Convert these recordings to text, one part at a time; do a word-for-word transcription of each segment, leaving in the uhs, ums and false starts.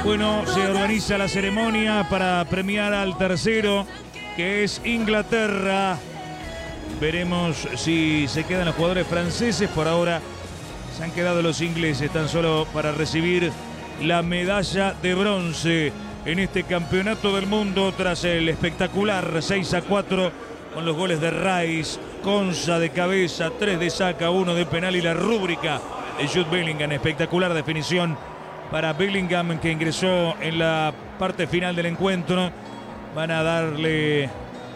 Bueno, se organiza la ceremonia para premiar al tercero, que es Inglaterra. Veremos si se quedan los jugadores franceses. Por ahora se han quedado los ingleses tan solo para recibir la medalla de bronce en este campeonato del mundo tras el espectacular seis a cuatro con los goles de Rice, Konsa de cabeza, tres de saca, uno de penal y la rúbrica de Jude Bellingham. Espectacular definición para Bellingham, que ingresó en la parte final del encuentro. Van a darle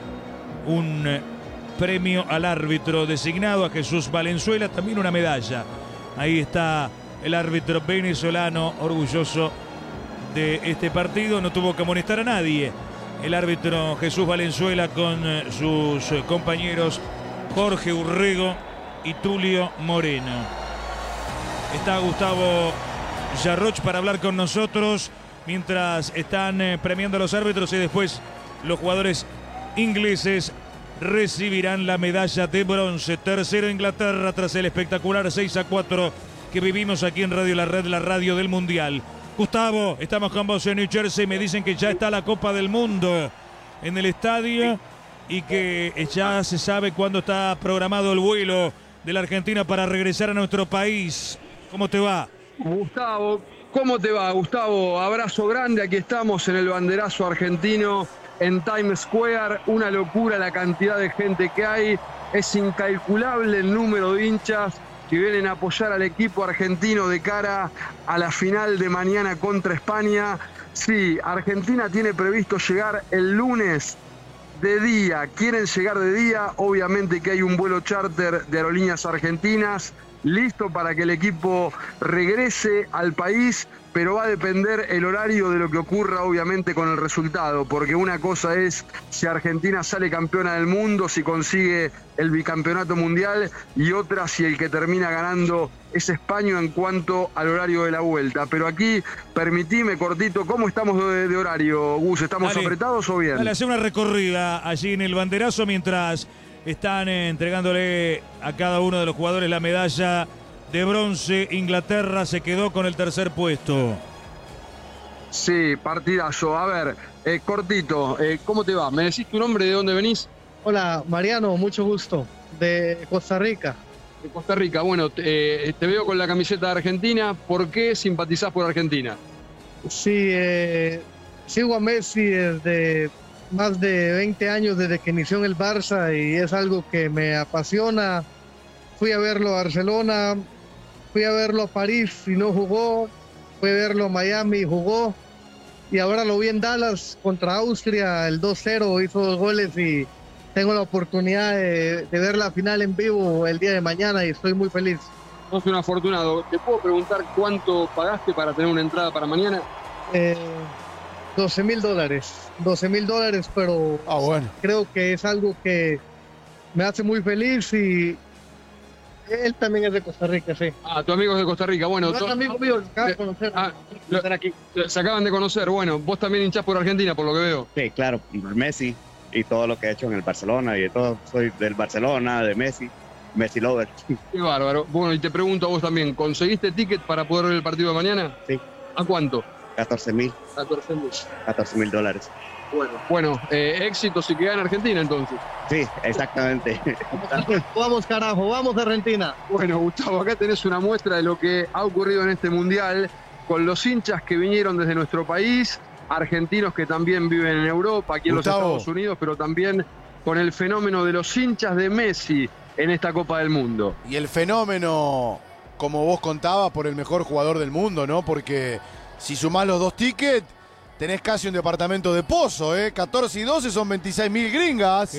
un premio al árbitro designado, a Jesús Valenzuela, también una medalla. Ahí está el árbitro venezolano, orgulloso de este partido. No tuvo que amonestar a nadie el árbitro Jesús Valenzuela con sus compañeros Jorge Urrego y Tulio Moreno. Está Gustavo Yarroch para hablar con nosotros mientras están eh, premiando a los árbitros, y después los jugadores ingleses recibirán la medalla de bronce. Tercero Inglaterra tras el espectacular seis a cuatro que vivimos aquí en Radio La Red, la radio del Mundial. Gustavo, estamos con vos en New Jersey. Me dicen que ya está la Copa del Mundo en el estadio y que ya se sabe cuándo está programado el vuelo de la Argentina para regresar a nuestro país. ¿Cómo te va? Gustavo, ¿cómo te va, Gustavo? Abrazo grande, aquí estamos en el banderazo argentino en Times Square. Una locura la cantidad de gente que hay, es incalculable el número de hinchas que vienen a apoyar al equipo argentino de cara a la final de mañana contra España. Sí, Argentina tiene previsto llegar el lunes de día, quieren llegar de día, obviamente que hay un vuelo charter de Aerolíneas Argentinas listo para que el equipo regrese al país, pero va a depender el horario de lo que ocurra obviamente con el resultado, porque una cosa es si Argentina sale campeona del mundo, si consigue el bicampeonato mundial, y otra si el que termina ganando es España en cuanto al horario de la vuelta. Pero aquí, permitime cortito, ¿cómo estamos de, de horario, Gus? ¿Estamos dale, apretados o bien? Dale, hacer una recorrida allí en el banderazo mientras están eh, entregándole a cada uno de los jugadores la medalla de bronce. Inglaterra se quedó con el tercer puesto. Sí, partidazo. A ver, eh, cortito, eh, ¿cómo te va? ¿Me decís tu nombre, de dónde venís? Hola, Mariano, mucho gusto. De Costa Rica. De Costa Rica, bueno, te, eh, te veo con la camiseta de Argentina. ¿Por qué simpatizás por Argentina? Sí, eh, sigo a Messi desde más de veinte años, desde que inició en el Barça, y es algo que me apasiona. Fui a verlo a Barcelona, fui a verlo a París y no jugó, fui a verlo a Miami y jugó, y ahora lo vi en Dallas contra Austria, el dos cero, hizo dos goles, y tengo la oportunidad de, de ver la final en vivo el día de mañana y estoy muy feliz. Sos un afortunado. ¿Te puedo preguntar cuánto pagaste para tener una entrada para mañana? Eh, doce mil dólares, doce mil dólares, pero ah, bueno. Creo que es algo que me hace muy feliz, y él también es de Costa Rica, sí. Ah, tu amigo es de Costa Rica, bueno. No to... es amigo mío, lo acabo de conocer. Ah, lo... aquí. Se acaban de conocer, bueno, vos también hinchás por Argentina, por lo que veo. Sí, claro, Messi y todo lo que ha hecho en el Barcelona y de todo. Soy del Barcelona, de Messi, Messi lover. Qué bárbaro. Bueno, y te pregunto a vos también, ¿conseguiste ticket para poder ver el partido de mañana? Sí. ¿A cuánto? catorce mil. catorce mil. catorce mil dólares. Bueno, bueno eh, éxito si queda en Argentina entonces. Sí, exactamente. Vamos carajo, vamos Argentina. Bueno, Gustavo, acá tenés una muestra de lo que ha ocurrido en este mundial con los hinchas que vinieron desde nuestro país, argentinos que también viven en Europa, aquí en Gustavo. Los Estados Unidos, pero también con el fenómeno de los hinchas de Messi en esta Copa del Mundo. Y el fenómeno, como vos contabas, por el mejor jugador del mundo, ¿no? Porque si sumás los dos tickets, tenés casi un departamento de pozo, ¿eh? catorce y doce son veintiséis mil gringas.